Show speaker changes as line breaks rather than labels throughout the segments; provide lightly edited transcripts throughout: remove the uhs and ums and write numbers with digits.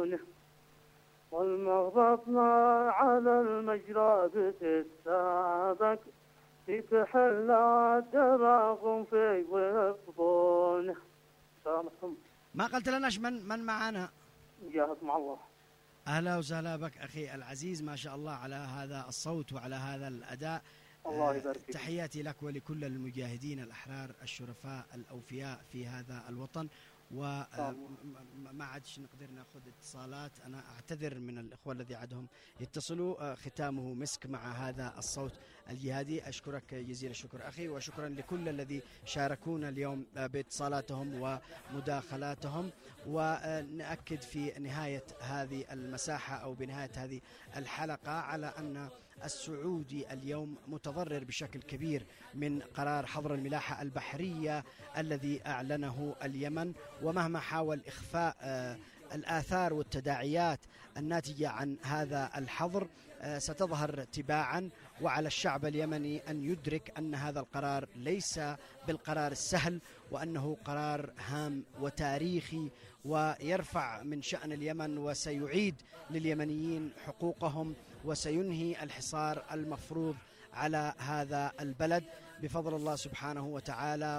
والمغبطنا على المجرى بتتسابق تتحلى دراغم في وقبون.
ما قلت لناش من معنا؟
جاهز مع الله.
أهلا وسهلا بك أخي العزيز، ما شاء الله على هذا الصوت وعلى هذا الأداء.
الله يبارك فيك.
تحياتي لك ولكل المجاهدين الأحرار الشرفاء الأوفياء في هذا الوطن. وما عادش نقدر ناخذ اتصالات، أنا أعتذر من الإخوة الذي عدهم يتصلوا، ختامه مسك مع هذا الصوت الجهادي. أشكرك جزيل الشكر أخي، وشكرا لكل الذي شاركونا اليوم باتصالاتهم ومداخلاتهم. ونأكد في نهاية هذه المساحة أو بنهاية هذه الحلقة على أن السعودي اليوم متضرر بشكل كبير من قرار حظر الملاحة البحرية الذي أعلنه اليمن، ومهما حاول إخفاء الآثار والتداعيات الناتجة عن هذا الحظر ستظهر تباعا. وعلى الشعب اليمني أن يدرك أن هذا القرار ليس بالقرار السهل، وأنه قرار هام وتاريخي ويرفع من شأن اليمن، وسيعيد لليمنيين حقوقهم، وسينهي الحصار المفروض على هذا البلد بفضل الله سبحانه وتعالى،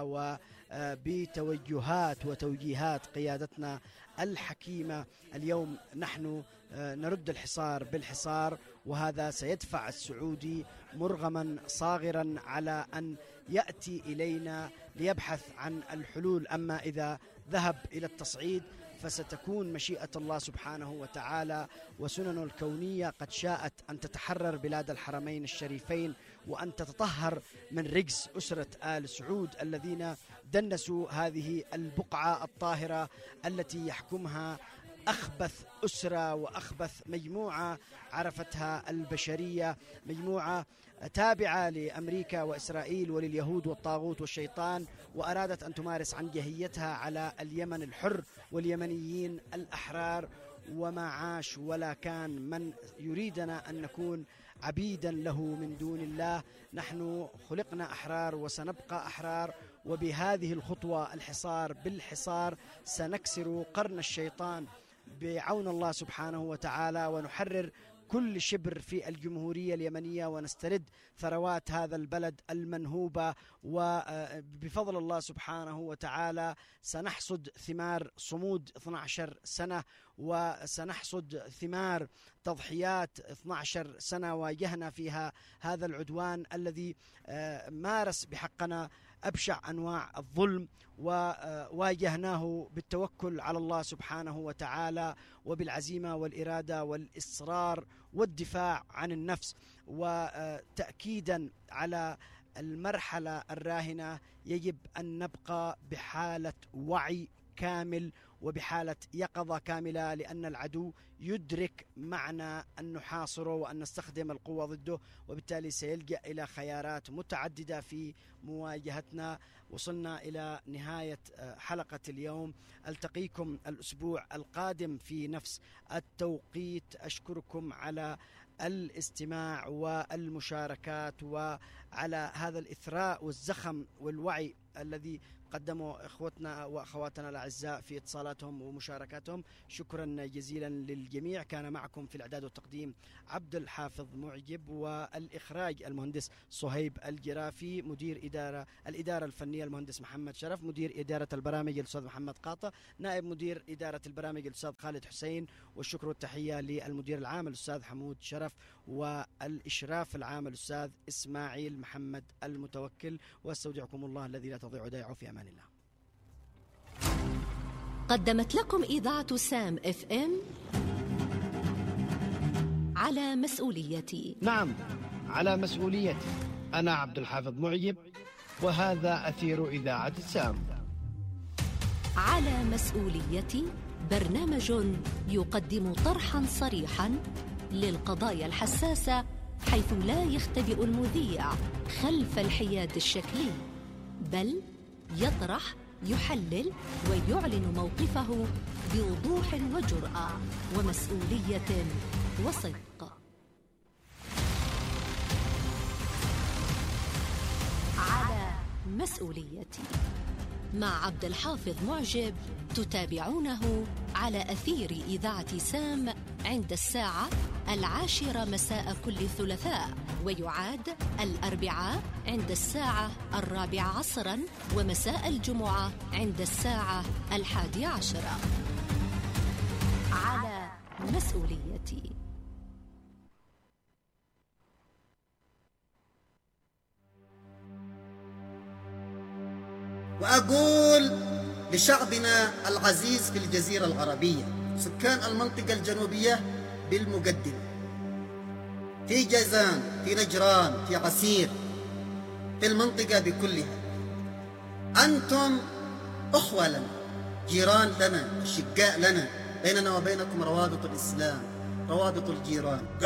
وبتوجهات وتوجيهات قيادتنا الحكيمة. اليوم نحن نرد الحصار بالحصار، وهذا سيدفع السعودي مرغما صاغرا على أن يأتي إلينا ليبحث عن الحلول. أما إذا ذهب إلى التصعيد فستكون مشيئة الله سبحانه وتعالى وسنن الكونية قد شاءت أن تتحرر بلاد الحرمين الشريفين، وأن تتطهر من رجس أسرة آل سعود الذين دنسوا هذه البقعة الطاهرة التي يحكمها أخبث أسرة وأخبث مجموعة عرفتها البشرية، مجموعة تابعة لأمريكا وإسرائيل ولليهود والطاغوت والشيطان، وأرادت أن تمارس عنجهيتها على اليمن الحر واليمنيين الأحرار. وما عاش ولا كان من يريدنا أن نكون عبيدا له من دون الله. نحن خلقنا أحرار وسنبقى أحرار، وبهذه الخطوة الحصار بالحصار سنكسر قرن الشيطان بعون الله سبحانه وتعالى، ونحرر كل شبر في الجمهورية اليمنية، ونسترد ثروات هذا البلد المنهوبة. وبفضل الله سبحانه وتعالى سنحصد ثمار صمود 12 سنة، وسنحصد ثمار تضحيات 12 سنة واجهنا فيها هذا العدوان الذي مارس بحقنا أبشع أنواع الظلم، وواجهناه بالتوكل على الله سبحانه وتعالى وبالعزيمة والإرادة والإصرار والدفاع عن النفس. وتأكيدا على المرحلة الراهنة يجب أن نبقى بحالة وعي كامل وبحالة يقظة كاملة، لأن العدو يدرك معنى أن نحاصره وأن نستخدم القوة ضده، وبالتالي سيلجأ إلى خيارات متعددة في مواجهتنا. وصلنا إلى نهاية حلقة اليوم، ألتقيكم الأسبوع القادم في نفس التوقيت. أشكركم على الاستماع والمشاركات وعلى هذا الإثراء والزخم والوعي الذي قدموا إخوتنا وأخواتنا الأعزاء في اتصالاتهم ومشاركاتهم. شكرا جزيلا للجميع. كان معكم في الإعداد والتقديم عبد الحافظ معجب، والإخراج المهندس صهيب الجرافي، مدير الإدارة الفنية المهندس محمد شرف، مدير إدارة البرامج الأستاذ محمد قاطع، نائب مدير إدارة البرامج الأستاذ خالد حسين، والشكر والتحية للمدير العام الأستاذ حمود شرف، والإشراف العام الأستاذ إسماعيل محمد المتوكل. واستودعكم الله الذي لا تضيع ودائعه في أمان الله.
قدمت لكم إذاعة سام اف ام على مسؤوليتي.
نعم، على مسؤوليتي. أنا عبد الحافظ معجب، وهذا أثير إذاعة سام.
على مسؤوليتي برنامج يقدم طرحا صريحا للقضايا الحساسة، حيث لا يختبئ المذيع خلف الحياد الشكلي، بل يطرح، يحلل ويعلن موقفه بوضوح وجرأة ومسؤولية وصدق. على مسؤوليتي. مع عبد الحافظ معجب تتابعونه على أثير إذاعة سام عند الساعة 10 مساء كل ثلاثاء، ويعاد الأربعاء عند الساعة 4 عصرا، ومساء الجمعة عند الساعة 11 على مسؤوليتي.
وأقول لشعبنا العزيز في الجزيرة العربية، سكان المنطقة الجنوبية بالمقدمة، في جازان، في نجران، في عسير، في المنطقة بكلها، أنتم أخوة لنا، جيران لنا، أشقاء لنا، بيننا وبينكم روابط الإسلام، روابط الجيران.